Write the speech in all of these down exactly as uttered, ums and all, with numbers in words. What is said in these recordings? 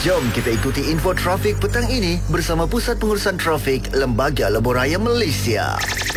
Jom kita ikuti info trafik petang ini bersama Pusat Pengurusan Trafik Lembaga Lebuhraya Malaysia.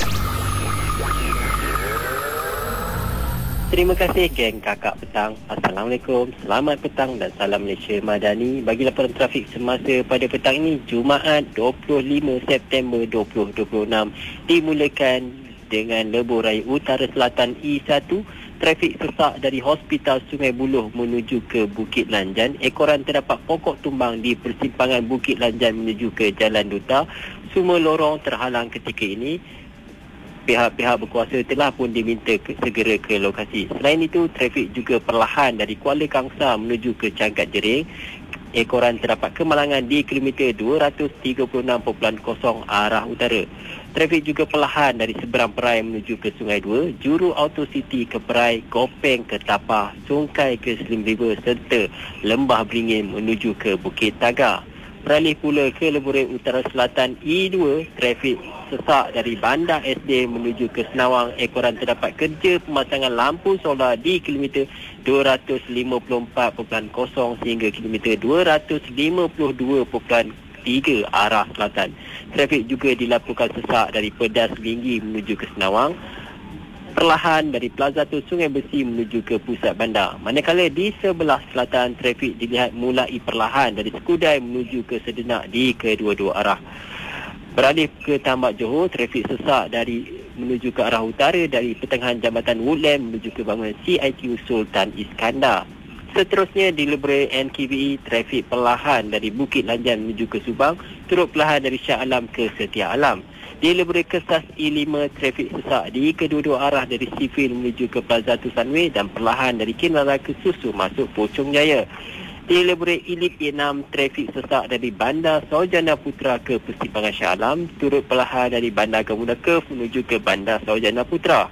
Terima kasih geng kakak petang. Assalamualaikum, selamat petang dan salam Malaysia Madani. Bagi laporan trafik semasa pada petang ini, Jumaat dua puluh lima September dua ribu dua puluh enam, dimulakan dengan Lebuhraya Utara Selatan E satu. Trafik sesak dari Hospital Sungai Buloh menuju ke Bukit Lanjan. Ekoran terdapat pokok tumbang di persimpangan Bukit Lanjan menuju ke Jalan Duta. Semua lorong terhalang ketika ini. Pihak-pihak berkuasa telah pun diminta ke, segera ke lokasi. Selain itu, trafik juga perlahan dari Kuala Kangsar menuju ke Cangkat Jering. Ekoran terdapat kemalangan di kilometer dua ratus tiga puluh enam perpuluhan kosong arah utara. Trafik juga perlahan dari seberang Perai menuju ke Sungai Dua, Juru Auto City ke Perai, Gopeng ke Tapah, Sungkai ke Slim River serta Lembah Beringin menuju ke Bukit Tagar. Beralih pula ke Lebuhraya Utara Selatan E dua, trafik sesak dari Bandar S D menuju ke Senawang. Ekoran terdapat kerja pemasangan lampu solar di kilometer dua ratus lima puluh empat perpuluhan kosong sehingga kilometer dua ratus lima puluh dua perpuluhan tiga arah selatan. Trafik juga dilaporkan sesak dari Pedas Linggi menuju ke Senawang. Perlahan dari Plaza Tun Sungai Besi menuju ke pusat bandar. Manakala di sebelah selatan, trafik dilihat mulai perlahan dari Skudai menuju ke Sedenak di kedua-dua arah. Beralih ke Tambak Johor, trafik sesak dari menuju ke arah utara dari pertengahan Jambatan Woodland menuju ke bangunan C I T U Sultan Iskandar. Seterusnya di Lebuhraya N K V E, trafik perlahan dari Bukit Lanjan menuju ke Subang, turut perlahan dari Shah Alam ke Setia Alam. Di Lebuhraya Kesas E lima, trafik sesak di kedua-dua arah dari Sifil menuju ke Plaza Tusanway dan perlahan dari Kinara ke Susu masuk Pocong Jaya. Di Lebuhraya Elite E enam, trafik sesak dari Bandar Saujana Putra ke Persimpangan Shah Alam, turut perlahan dari Bandar Gamuda Curve menuju ke Bandar Saujana Putra.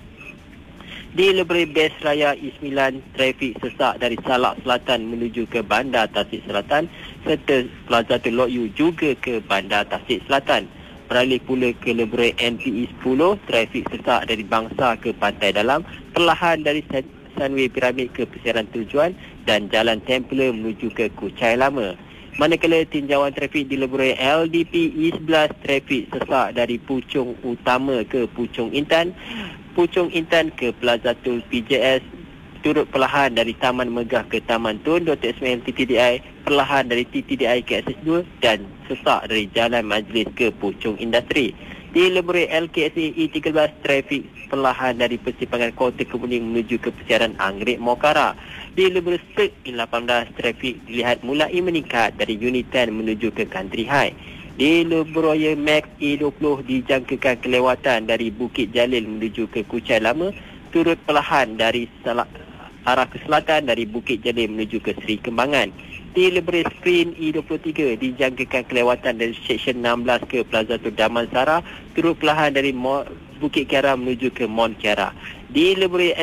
Di Lebuhraya Best Raya E sembilan, trafik sesak dari Salak Selatan menuju ke Bandar Tasik Selatan serta Plaza Telok Yu juga ke Bandar Tasik Selatan. Beralih pula ke Lebuhraya N P E sepuluh, trafik sesak dari Bangsa ke Pantai Dalam, perlahan dari Sunway Piramid ke Persiaran Tujuan dan Jalan Templar menuju ke Kuchai Lama. Manakala tinjauan trafik di Lebuhraya L D P E sebelas, trafik sesak dari Puchong Utama ke Puchong Intan, Puchong Intan ke Plaza Tol P J S, turut perlahan dari Taman Megah ke Taman Tun Doktor Ismail T T D I, perlahan dari T T D I ke Akses dua dan sesak dari Jalan Majlis ke Puchong Industri. Di Lebuhraya L K S A E tiga belas, trafik perlahan dari persimpangan Kota Kemuning menuju ke Persiaran Anggrek Mokara. Di Lebuhraya Sek E lapan belas, trafik dilihat mulai meningkat dari Unit sepuluh menuju ke Country High. Di Lebuhraya Max E dua puluh dijangkakan kelewatan dari Bukit Jalil menuju ke Kuchai Lama, turut perlahan dari Salak arah ke selatan dari Bukit Jalil menuju ke Seri Kembangan. Di Lebuhraya Sprint E dua puluh tiga dijangkakan kelewatan dari Seksyen enam belas ke Plaza Tun Damansara, turut perlahan dari Bukit Kiara menuju ke Mont Kiara. Di Lebuhraya